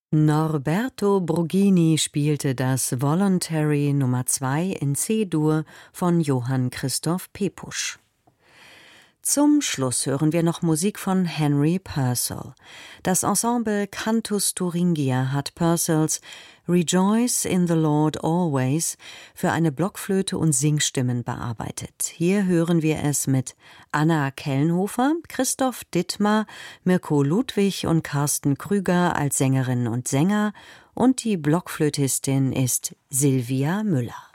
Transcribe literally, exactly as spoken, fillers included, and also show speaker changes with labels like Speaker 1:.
Speaker 1: Norberto Brugini spielte das Voluntary Nummer zwei in C-Dur von Johann Christoph Pepusch. Zum Schluss hören wir noch Musik von Henry Purcell. Das Ensemble Cantus Thuringia hat Purcells Rejoice in the Lord Always für eine Blockflöte und Singstimmen bearbeitet. Hier hören wir es mit Anna Kellenhofer, Christoph Dittmar, Mirko Ludwig und Carsten Krüger als Sängerinnen und Sänger und die Blockflötistin ist Silvia Müller.